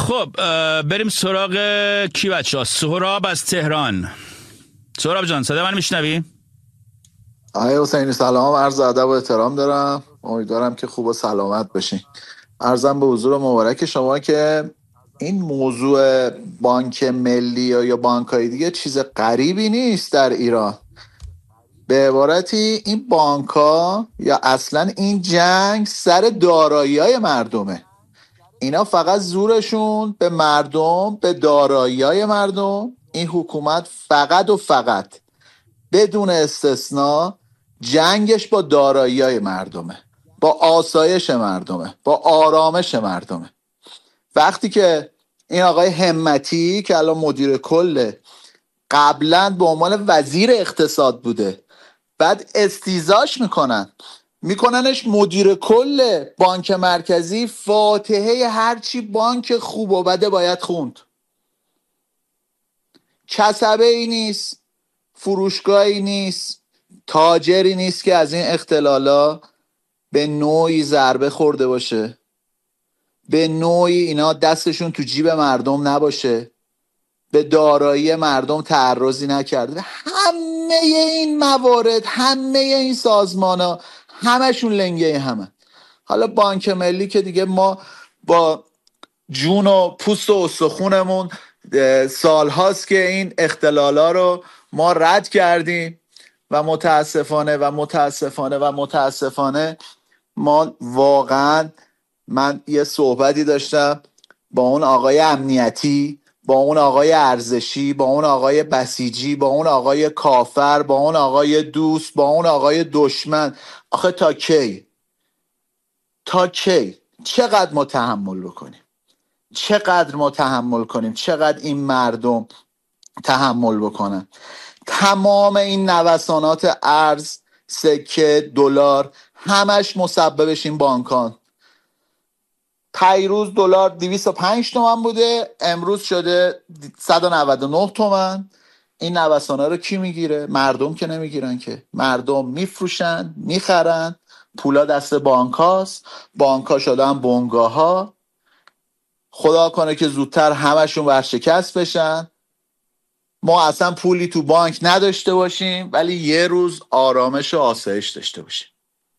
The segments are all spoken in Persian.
خب بریم سراغ کی بچه ها؟ سهراب از تهران. سهراب جان صدا من میشنوی؟ آقای حسینی سلام، عرض ادب و احترام دارم. امیدوارم که خوب و سلامت باشین. عرضم به حضور مبارک شما که این موضوع بانک ملی یا بانک‌های دیگه چیز غریبی نیست در ایران. به عبارتی این بانک‌ها یا اصلا این جنگ سر دارایی‌های مردمه. اینا فقط زورشون به مردم، به دارایی‌های مردم. این حکومت فقط و فقط بدون استثنا جنگش با دارایی‌های مردمه، با آسایش مردمه، با آرامش مردمه. وقتی که این آقای همتی که الان مدیر کل، قبلا به عنوان وزیر اقتصاد بوده، بعد استیزاش میکننش مدیر کل بانک مرکزی، فاتحه هرچی بانک خوب و بده باید خوند. کسبه ای نیست، فروشگاهی نیست، تاجری نیست که از این اختلالا به نوعی ضربه خورده باشه، به نوعی اینا دستشون تو جیب مردم نباشه، به دارایی مردم تعرضی نکرده. همه این موارد، همه این سازمانا همشون لنگه همه. حالا بانک ملی که دیگه ما با جون و پوست و استخونمون سالهاست که این اختلالا رو ما رد کردیم و متاسفانه ما واقعا، من یه صحبتی داشتم با اون آقای امنیتی، با اون آقای ارزشی، با اون آقای بسیجی، با اون آقای کافر، با اون آقای دوست، با اون آقای دشمن. آخه تا کی؟ چقدر ما تحمل بکنیم؟ چقدر این مردم تحمل بکنن؟ تمام این نوسانات ارز، سکه، دلار، همش مسببش این بانکان. پیروز دلار 205 تومن بوده، امروز شده 199 تومن. این نوسانات رو کی میگیره؟ مردم که نمیگیرن که. مردم میفروشن، میخرن، پولا دست بانکاست، بانکا شدن بنگاه ها. خدا کنه که زودتر همشون ورشکست بشن، ما اصلا پولی تو بانک نداشته باشیم، ولی یه روز آرامش و آسایش داشته باشیم.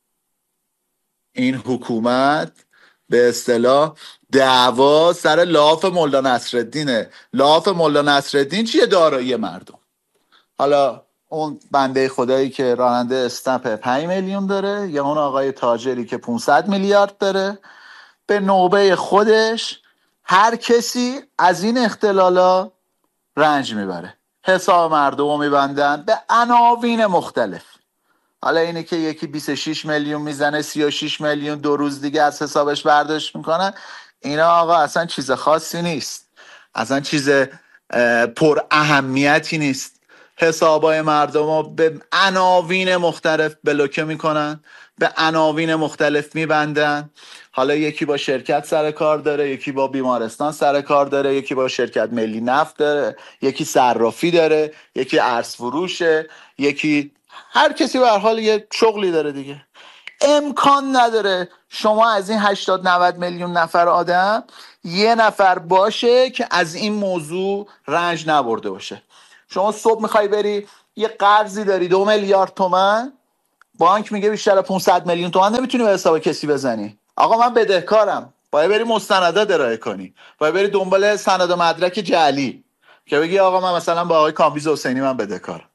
این حکومت به اصطلاح دعوا سر لاف ملا نصرالدینه. لاف ملا نصرالدین چیه؟ دارایی مردم. حالا اون بنده خدایی که راننده اسنپ 5 میلیون داره، یا اون آقای تاجری که 500 میلیارد داره، به نوبه خودش هر کسی از این اختلالا رنج میبره. حساب مردم رو میبندن به عناوین مختلف. حالا اینه که یکی 26 میلیون میزنه، 36 میلیون 2 روز دیگه از حسابش برداشت میکنن. اینا آقا اصلا چیز خاصی نیست، اصلا چیز پر اهمیتی نیست. حسابای مردم رو به عناوین مختلف بلوکه میکنن، به عناوین مختلف میبندن. حالا یکی با شرکت سر کار داره، یکی با بیمارستان سر کار داره، یکی با شرکت ملی نفت داره، یکی صرافی داره، یکی ارز فروشه، یکی هر کسی به هر حال یه شغلی داره دیگه. امکان نداره شما از این 80-90 میلیون نفر آدم یه نفر باشه که از این موضوع رنج نبرده باشه. شما صبح میخوای بری یه قرضی داری 2 میلیارد تومن، بانک میگه بیشتر 500 میلیون تومن نمیتونی به حساب کسی بزنی. آقا من بدهکارم، باید بری مستندات ارائه کنی، باید بری دنبال سند و مدرک جعلی که بگی آقا من مثلا با آقای کامبیز حسینی من بدهکارم.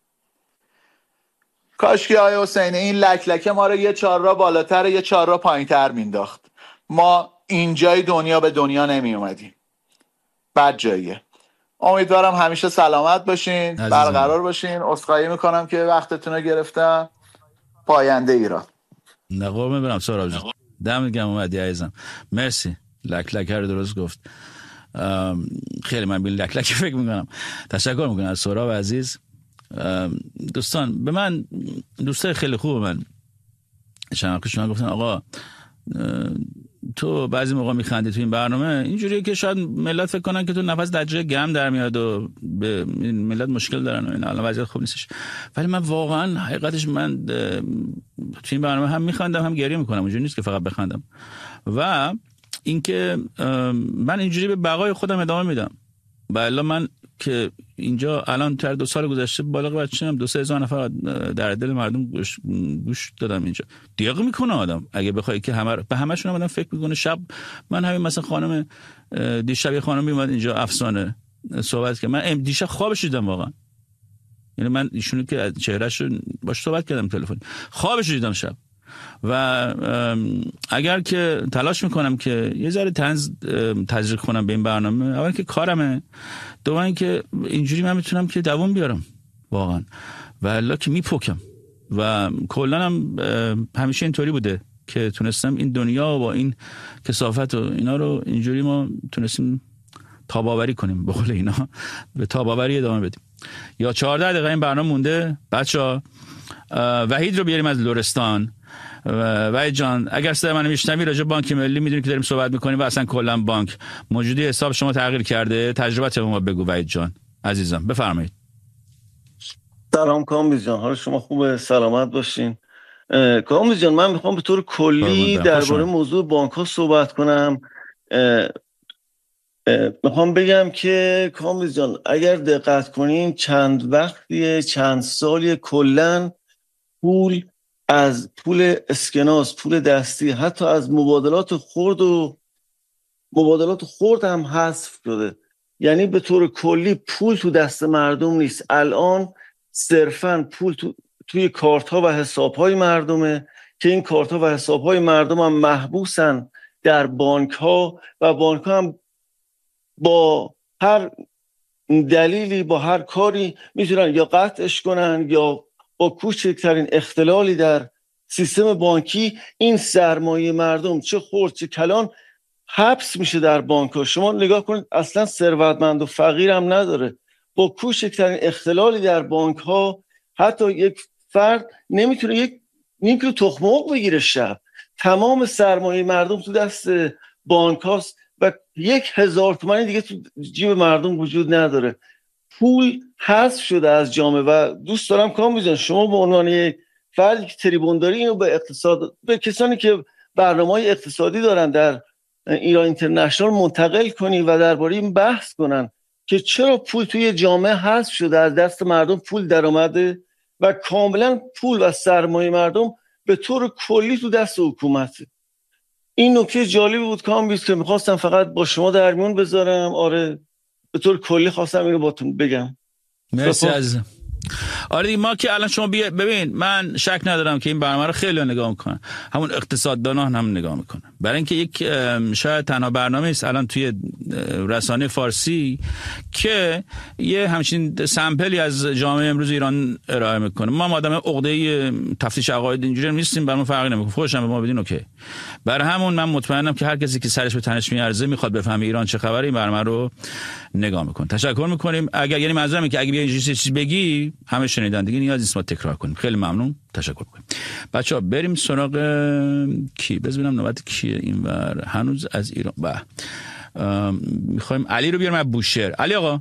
کاش که آقای حسینی این لکلکه ما رو یه 4 راه بالاتر، یه 4 راه پایینتر مینداخت. ما اینجای دنیا به دنیا نمی اومدیم، بد جاییه. امیدوارم همیشه سلامت باشین، برقرار باشین. عذرخواهی میکنم که وقتتون رو گرفتم. پاینده ایران. نقور میبرم سهراب جان، دمت گرم اومدی عزیزم، مرسی. لکلکه رو درست گفت. خیلی من به لکلکه فکر میکنم. تشکر میکنم از سهراب عزیز. دوستان، به من دوستای خیلی خوب من شما گفتن آقا تو بعضی موقع میخندی تو این برنامه، اینجوریه که شاید ملت فکر کنن که تو نفس درجه گرم در میاد و به ملت مشکل دارن و این الان وضعیت خوب نیستش. ولی من واقعا حقیقتش من تو این برنامه هم میخندم هم گریه میکنم. اونجوری نیست که فقط بخندم. و اینکه من اینجوری به بقای خودم ادامه میدم. و الا من که اینجا الان تر 2 سال گذشته بالغ بچه‌ام 2-3 هزار نفر در دل مردم گوش دادم. اینجا دیق میکنه آدم اگه بخوای که به همشون آدم فکر میکنه. شب من همین مثلا خانم دیشب یه خانم اومد اینجا افسانه صحبت کرد، من دیشب خوابش دیدم واقعا. یعنی من ایشونو که چهرهش رو باش صحبت کردم تلفنی، خوابش دیدم شب. و اگر که تلاش میکنم که یه ذره تزریق کنم به این برنامه، اول که کارمه، دوم که اینجوری من میتونم که دوام بیارم واقعا، و الا که میپکم. و کلا هم همیشه اینطوری بوده که تونستم این دنیا با این کثافت و اینا رو اینجوری ما تونستیم تاباوری کنیم، به قول اینا به تاباوری ادامه بدیم. یا 14 دقیقه این برنامه مونده بچه‌ها. وحید رو بیاریم از لرستان. وحید جان اگر صدای منو میشنوی، راجع بانک ملی میدونی که داریم صحبت میکنیم و اصلا کلا بانک موجودی حساب شما تغییر کرده، تجربت ما بگو وحید جان عزیزم، بفرمایید. سلام کامبیز جان، حال شما خوبه؟ سلامت باشین. کامبیز جان من میخوام به طور کلی درباره موضوع بانک ها صحبت کنم. میخوام بگم که کامبیز جان اگر دقت کنین چند سالی کلن پول اسکناس، پول دستی، حتی از مبادلات خرد هم حذف شده. یعنی به طور کلی پول تو دست مردم نیست. الان صرفاً پول توی کارت ها و حساب های مردمه که این کارت ها و حساب های مردم هم محبوسن در بانک ها و بانک ها هم با هر دلیلی، با هر کاری میتونن یا قطعش کنن یا با کوچکترین اختلالی در سیستم بانکی این سرمایه مردم چه خرد چه کلان حبس میشه در بانک ها. شما نگاه کنید اصلا ثروتمند و فقیر هم نداره. با کوچکترین اختلالی در بانک ها حتی یک فرد نمیتونه یک نیم کیلو تخم مرغ بگیره شب. تمام سرمایه مردم تو دست بانک هاست و 1000 تومانی دیگه تو جیب مردم وجود نداره. پول حذف شده از جامعه و دوست دارم کامبیز شما به عنوان یک فردی که تریبون داری اینو به اقتصاد، به کسانی که برنامه‌های اقتصادی دارن در ایران اینترنشنال منتقل کنی و درباره این بحث کنن که چرا پول توی جامعه حذف شده، از دست مردم پول در اومده و کاملا پول و سرمایه مردم به طور کلی تو دست حکومته. این نکته جالبی بود کامبیز که میخواستم فقط با شما در میون بذارم. آره به طور کلی خواستم اینو باتون بگم. مرسی عزیزم. آره دیگه، ما که الان شما ببین، من شک ندارم که این برنامه رو خیلی نگاه میکنن، همون اقتصاددانان هم نگاه میکنن، برای اینکه یک شاید تنها برنامه است الان توی رسانه فارسی که یه همچین سمپلی از جامعه امروز ایران ارائه میکنه. ما آدم عقده تفتیش عقاید اینجوری نیستیم، برام فرقی نمیکنه، خوشم به ما بدین اوکی. برای همون من مطمئنم که هر کسی که سرش به تنش میارزه میخواد بفهمه ایران چه خبره، این برنامه رو نگاه میکنه. تشکر میکنیم. اگر یعنی منظورم اینه که اگه بیای چیزی بگی همه شنیدن دیگه، نیاز نیست ما تکرار کنیم. خیلی ممنون، تشکر میکنیم. بچه‌ها بریم سراغ کی؟ ببینم نوبت کیه اینور هنوز از ایران. میخوایم علی رو بیاریم از بوشهر. علی آقا،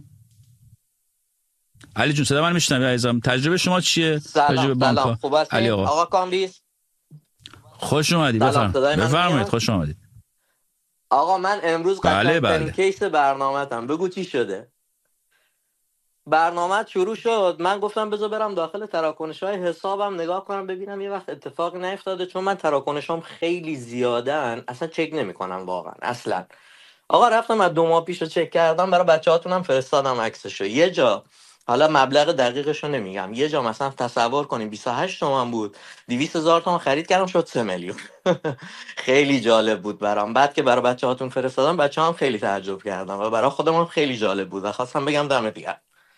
علی جون صدا من میشنوی عزیزم؟ تجربه شما چیه؟ تجربه بانک. خوب هستین علی آقا کامبیز؟ خوش اومدید. بفرمایید. خوش اومدید آقا. من امروز قطعا کیس برنامه‌تم. بگو چی شده. برنامه شروع شد، من گفتم بذار برم داخل تراکنش‌های حسابم نگاه کنم ببینم یه وقت اتفاقی نیفتاده، چون من تراکنشام خیلی زیادن، اصلا چک نمی‌کنم واقعا اصلا. آقا رفتم از 2 ماه پیش رو چک کردم، برای بچه‌هاتونم فرستادم عکسشو. یه جا، حالا مبلغ دقیقشو نمیگم، یه جا مثلا تصور کنیم 28 تومن بود، 200,000 تومن خرید کردم شد 3 میلیون. خیلی جالب بود برام. بعد که برای بچه‌هاتون فرستادم، بچه‌هام خیلی تعجب کردن و برای خودمون خیلی جالب بود و خواستم بگم دمت گرم.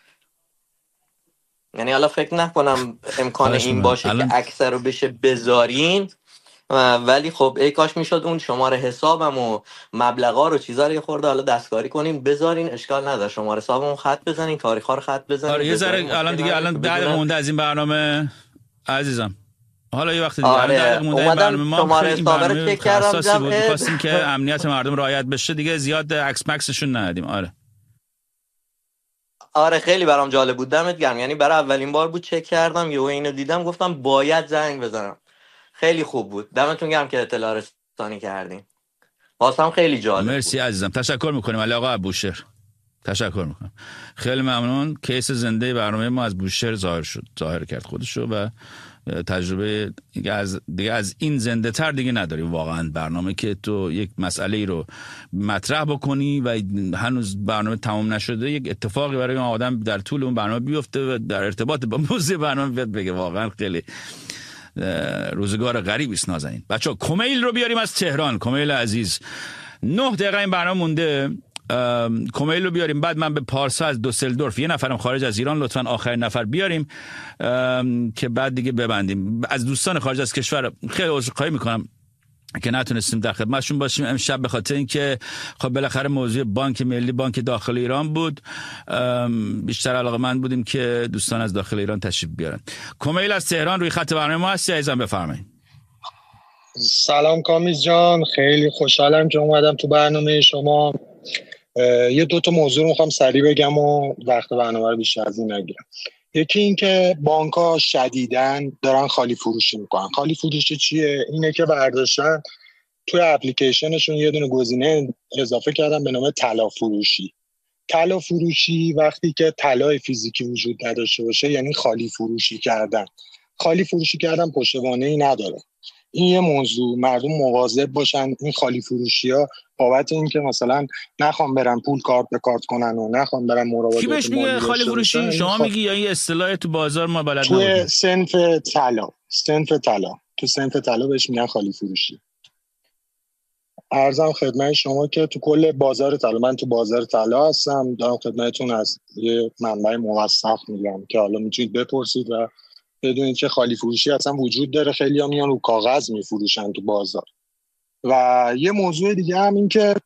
یعنی حالا فکر نکنم امکان این باشه که اکثر رو بشه بذارین، ولی خب ای کاش میشد اون شماره حسابم و مبلغا رو چیزا رو یه خورده حالا دستکاری کنیم بذارین. اشکال نداره، شماره حسابمون خط بزنین، تاریخ‌ها رو خط بزنین. آره یه ذره الان دیگه 10 دقیقه مونده از این برنامه عزیزم. حالا یه وقت دیگه آره. 10 دقیقه مونده این برنامه. ما این برنامه چک کردم می‌خواستیم که امنیت مردم رعایت بشه دیگه، زیاد عکس مکسشون ندادیم. آره خیلی برام جالب بود، دمت گرم. یعنی برای اولین بار بود چک کردم، یهو اینو دیدم گفتم باید زنگ بزنم. خیلی خوب بود، دمتون گرم که اطلاع رسانی کردین. واسم خیلی جالب مرسی بود. عزیزم، تشکر میکنیم علی آقا بوشهر، تشکر میکنم، خیلی ممنون. کیس زنده برنامه ما از بوشهر ظاهر کرد خودشو و تجربه دیگه از این زنده تر دیگه نداریم واقعا. برنامه که تو یک مسئله ای رو مطرح بکنی و هنوز برنامه تمام نشده، یک اتفاقی برای اون آدم در طول اون برنامه بیفته و در ارتباط با موضوع برنامه بیاد بگه، واقعا خیلی روزگار غریبی است. نازنین بچه‌ها کمیل رو بیاریم از تهران. کمیل عزیز، 9 دقیقه این برنامه مونده، کمیل رو بیاریم. بعد من به پارسا از دوسلدورف، یه نفرم خارج از ایران، لطفاً آخرین نفر بیاریم که بعد دیگه ببندیم. از دوستان خارج از کشور خیلی عذرخواهی میکنم که نتونستیم در خدمتشون باشیم امشب، به خاطر اینکه خب بالاخره موضوع بانک ملی، بانک داخل ایران بود. بیشتر علاقه‌مند بودیم که دوستان از داخل ایران تشریف بیارن. کمیل از تهران روی خط برنامه ما هستی عزیزم، بفرمایید. سلام کامیز جان، خیلی خوشحالم که اومدم تو برنامه شما. یه 2 تا موضوع رو میخوام سریع بگم و وقت برنامه رو بیشتر از این نگیرم. یکی این که بانک‌ها شدیداً دارن خالی فروشی میکنن. خالی فروشی چیه؟ اینه که برداشتن توی اپلیکیشنشون یه دونه گزینه اضافه کردن به نام طلا فروشی. طلا فروشی وقتی که طلای فیزیکی وجود نداشته باشه یعنی خالی فروشی کردن. خالی فروشی کردن پشتوانه‌ای نداره. این یه موضوع، مردم مواظب باشن این خالی فروشی‌ها بابت این که مثلا نخوام برن پول کارت به کارت کنن و نخوام برن مراودات. کی بهش میگه خالی فروشی؟ شما میگی یا این اصطلاح تو بازار ما بلد نبودیم؟ توی صنف طلا بهش میگن خالی فروشی. عرضم خدمت شما که تو کل بازار طلا، من تو بازار طلا هستم، دارم خدمتتون از یه منبع موثق میگم که حالا میتونید بپرسید و بدونید که خالی فروشی اصلا وجود داره. خیلی ها میان رو کاغذ میفروشن تو بازار. و یه موضوع دیگه هم این که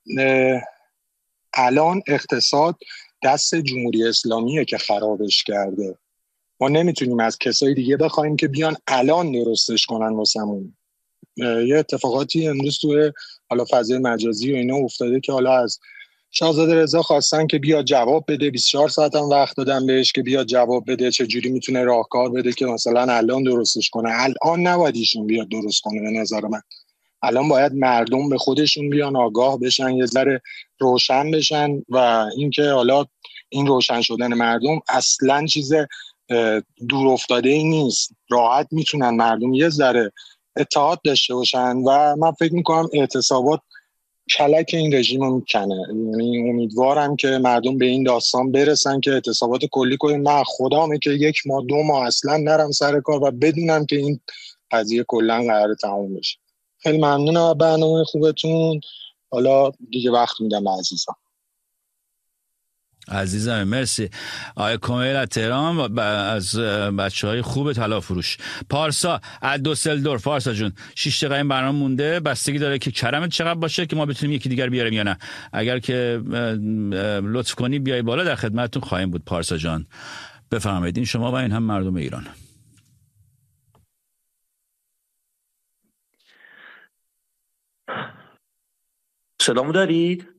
الان اقتصاد دست جمهوری اسلامیه که خرابش کرده. ما نمیتونیم از کسای دیگه بخوایم که بیان الان درستش کنن واسمون. یه اتفاقاتی امروز توی حالا فضای مجازی و اینا افتاده که حالا از شاهزاده رضا خواستن که بیاد جواب بده، 24 ساعت هم وقت دادن بهش که بیاد جواب بده چجوری میتونه راهکار بده که مثلا الان درستش کنه. الان نباید ایشون بیاد درست کنه به نظر من. الان باید مردم به خودشون بیان آگاه بشن، یه ذره روشن بشن و اینکه حالا این روشن شدن مردم اصلا چیز دور افتاده ای نیست. راحت میتونن مردم یه ذره اتحاد داشته باشن و من فکر میکنم اعتصابات کلک این رژیم رو میکنه. یعنی امیدوارم که مردم به این داستان برسن که اعتصابات کلی کنیم. نه خدامه که 1 ماه 2 ماه اصلا نرم سر کار و بدونم که این قضیه کلا قراره تموم بشه. خیلی ممنونم برنامه خوبتون. حالا دیگه وقت میدم عزیزم. مرسی آقای کمیل از تهران، از بچهای خوب طلا فروش. پارسا از دوسلدورف. پارسا جون 6 دقیقه این برنامه مونده، بستگی داره که کرمت چقدر باشه که ما بتونیم یکی دیگر بیاریم یا نه. اگر که لطف کنی بیای بالا در خدمتتون خواهیم بود. پارسا جان بفرمایید، این شما و این هم مردم ایران. صدامو دارید؟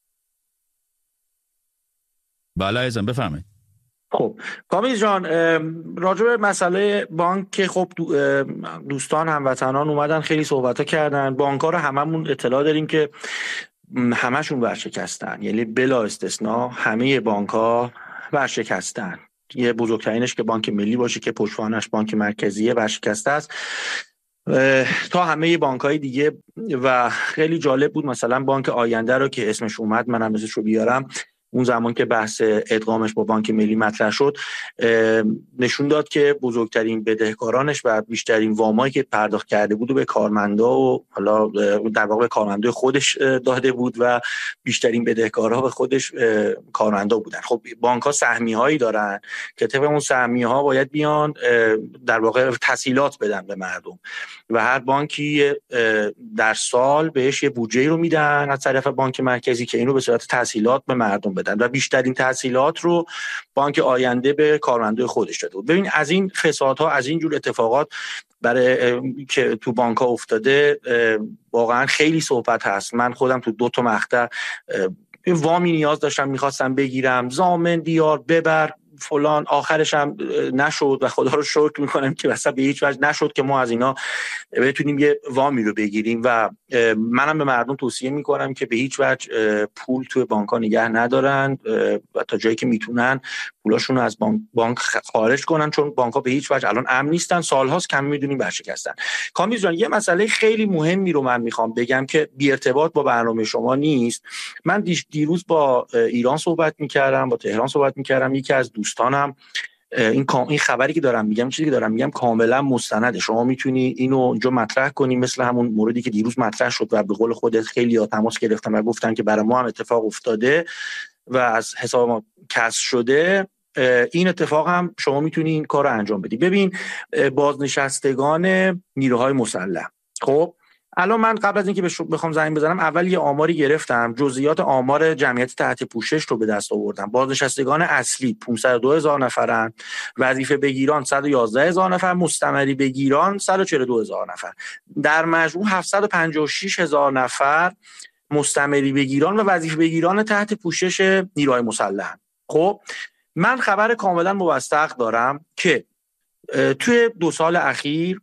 بله عزیزم بفرمایید. خب کامیز جان، راجع به مسئله بانک که خب دوستان هموطنان اومدن خیلی صحبت‌ها کردن. بانک‌ها رو هممون اطلاع داریم که همشون ورشکستن، یعنی بلا استثنا همه بانک‌ها ورشکستن. یه بزرگترینش که بانک ملی باشه که پشتوانش بانک مرکزیه ورشکسته است، تا همه بانک‌های دیگه. و خیلی جالب بود مثلا بانک آینده رو که اسمش اومد، منم اسمش رو بیارم، اون زمان که بحث ادغامش با بانک ملی مطرح شد نشون داد که بزرگترین بدهکارانش و بیشترین وامایی که پرداخت کرده بود و به کارمندا و حالا در واقع به کارمندای خودش داده بود و بیشترین بدهکارها به خودش کارمندا بودن. خب بانک‌ها سهمیه‌هایی دارن که طبق اون سهمیه‌ها باید بیان در واقع تسهیلات بدن به مردم و هر بانکی در سال بهش یه بودجه رو میدن از طرف بانک مرکزی که اینو به صورت تسهیلات به مردم بدن و بیشترین تسهیلات رو بانک آینده به کارمندای خودش داده بود. ببین از این فسادها، از این جور اتفاقات برای که تو بانک‌ها افتاده واقعا خیلی صحبت هست. من خودم تو 2 تا مقطع وامی نیاز داشتم میخواستم بگیرم، ضامن بیار ببر، فلان، آخرش هم نشد و خدا رو شکر میکنم که مثلا به هیچ وجه نشد که ما از اینا بتونیم یه وامی رو بگیریم و منم به مردم توصیه میکنم که به هیچ وجه پول توی بانک‌ها نگه ندارن و تا جایی که میتونن پولاشون رو از بانک خارج کنن، چون بانک‌ها به هیچ وجه الان امن نیستن، سال‌هاست کم میدونیم ورشکستن. کامیز جان یه مسئله خیلی مهمی رو من میخوام بگم که بی ارتباط با برنامه شما نیست. من دیروز با ایران صحبت میکردم، با تهران صحبت میکردم، یکی از دوستانم این خبری که دارم میگم، چیزی که دارم میگم کاملا مستنده، شما میتونی اینو اونجا مطرح کنی، مثل همون موردی که دیروز مطرح شد و به قول خودت خیلی تماس گرفتن و گفتن که برای ما هم اتفاق افتاده و از حساب ما کسر شده. این اتفاق هم شما میتونی این کار رو انجام بدی. ببین بازنشستگان نیروهای مسلح، خب الان من قبل از اینکه بخوام زنگ بزنم اول یه آماری گرفتم، جزئیات آمار جمعیت تحت پوشش رو به دست آوردم. بازنشستگان اصلی 502,000 نفرن، وظیفه بگیران 111,000 نفر، مستمری بگیران 142,000 نفر، در مجموع 756,000 نفر مستمری بگیران و وظیفه بگیران تحت پوشش نیروهای مسلح. خب من خبر کاملا موثق دارم که توی 2 سال اخیر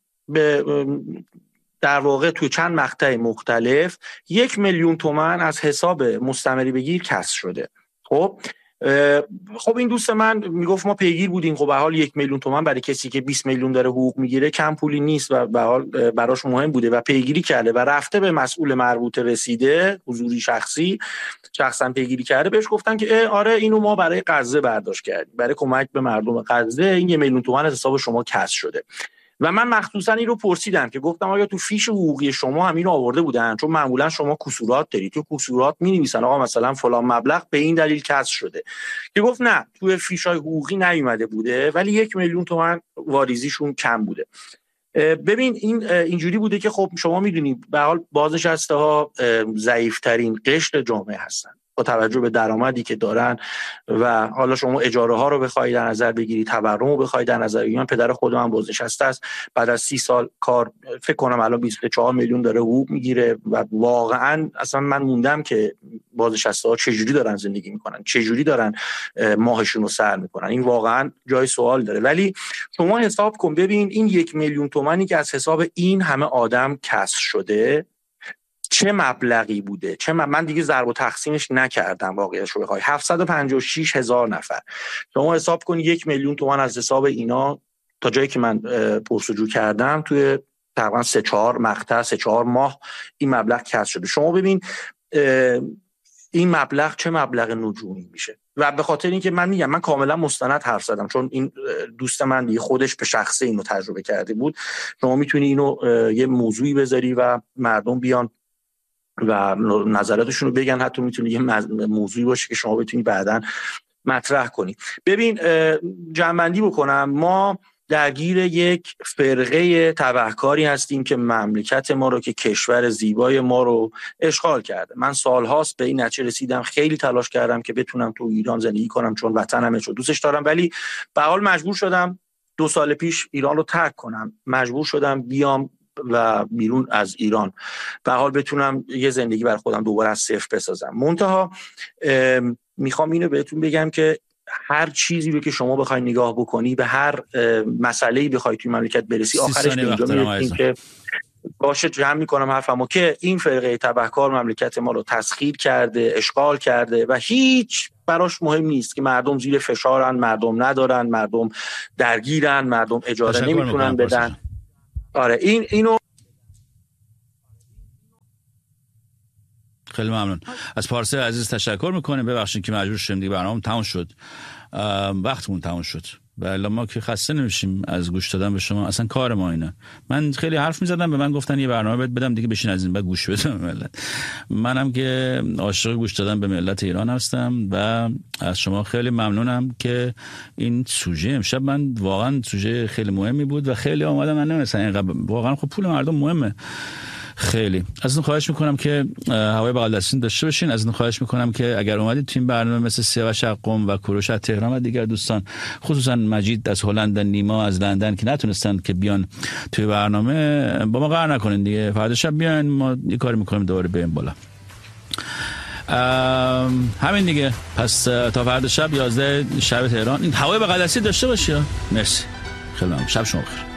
در واقع توی چند مقطع مختلف 1,000,000 تومان از حساب مستمری بگیر کسر شده. خب این دوست من میگفت ما پیگیر بودیم، خب به حال 1,000,000 تومان برای کسی که 20 میلیون داره حقوق میگیره کم پولی نیست و به حال براش مهم بوده و پیگیری کرده و رفته به مسئول مربوطه رسیده، حضوری شخصا پیگیری کرده، بهش گفتن که آره اینو ما برای غزه برداشت کردیم، برای کمک به مردم غزه این 1,000,000 تومان از حساب شما کسر شده. و من مخصوصا این رو پرسیدم که گفتم آیا تو فیش حقوقی شما هم اینو آورده بودن؟ چون معمولا شما کسورات دارید، تو کسورات می‌نویسن آقا مثلا فلان مبلغ به این دلیل کسر شده، که گفت نه تو فیشای حقوقی نیومده بوده ولی 1,000,000 تومان واریزیشون کم بوده. ببین اینجوری بوده که خب شما میدونید به حال بازنشسته‌ها ضعیف‌ترین قشر جامعه هستن با توجه به درآمدی که دارن و حالا شما اجاره ها رو بخواید در نظر بگیرید، تورم رو بخواید در نظر بگیرید. پدر خودم هم بازنشسته است، بعد از 30 سال کار فکر کنم الان 24 میلیون داره حقوق میگیره و واقعا اصلا من موندم که بازنشسته‌ها چجوری دارن زندگی میکنن، چجوری دارن ماهشون رو سر میکنن، این واقعا جای سوال داره. ولی شما حساب کن ببین این 1,000,000 تومانی که از حساب این همه آدم کسر شده چه مبلغی بوده، من دیگه ضرب و تقسیمش نکردم واقعیتش رو بخوای، 756,000 نفر. شما حساب کن 1,000,000 تومان از حساب اینا تا جایی که من پرسجو کردم توی تقریبا 3-4 مقطع 3-4 ماه این مبلغ کسر شده. شما ببین این مبلغ چه مبلغ نجومی میشه و به خاطر اینکه من میگم من کاملا مستند حرف زدم چون این دوست من دیگه خودش به شخصه اینو تجربه کرده بود. شما میتونی اینو یه موضوعی بذاری و مردم بیان و نظراتشون رو بگن، حتی میتونه یه موضوعی باشه که شما بتونی بعداً مطرح کنی. ببین جمع‌بندی بکنم، ما درگیر یک فرقه تبهکاری هستیم که مملکت ما رو، که کشور زیبای ما رو اشغال کرده. من سالهاست به این نتیجه رسیدم، خیلی تلاش کردم که بتونم تو ایران زندگی کنم چون وطنمه، چون دوستش دارم، ولی به حال مجبور شدم 2 سال پیش ایران رو ترک کنم، مجبور شدم بیام و بیرون از ایران به حال بتونم یه زندگی برای خودم دوباره از صفر بسازم. منتها میخوام اینو بهتون بگم که هر چیزی رو که شما بخوای نگاه بکنی، به هر مسئله‌ای بخوای توی مملکت برسی، آخرش به اینجا میرسیم که باشه جمع میکنم حرفمو که این فرقه تبهکار مملکت ما رو تسخیر کرده، اشغال کرده و هیچ براش مهم نیست که مردم زیر فشارن، مردم ندارن، مردم درگیرن، مردم اجاره نمیتونن بدن. آره اینو خیلی ممنون از پارسه عزیز تشکر میکنیم. ببخشید که مجبور شدیم دیگه، برنامه تموم شد، وقتمون تموم شد و الان ما که خسته نمیشیم از گوش دادن به شما، اصلا کار ما اینه. من خیلی حرف میزدم، به من گفتن یه برنامه بدم دیگه بشین از این بعد گوش بده به ملت. منم که عاشق گوش دادن به ملت ایران هستم و از شما خیلی ممنونم که این سوژه امشب من واقعا سوژه خیلی مهمی بود و خیلی آمادم، من نمی‌دونستم اینقدر واقعا خب پول مردم مهمه. خیلی ازتون خواهش میکنم که هوای بغل دستین داشته باشین. ازتون خواهش میکنم که اگر اومدید تو این برنامه مثل سیاوش قم و کوروش از تهران و دیگر دوستان، خصوصا مجید از هلند، نیما از لندن که نتونستن که بیان توی برنامه، با ما قهر نکنین دیگه، فردا شب بیان ما یه کاری میکنیم دوباره بریم بالا. همین دیگه. پس تا فردا شب 11 شب تهران این هوای بغل‌دستی داشته باشی. مرسی خیلی ممنون. شب شما بخیر.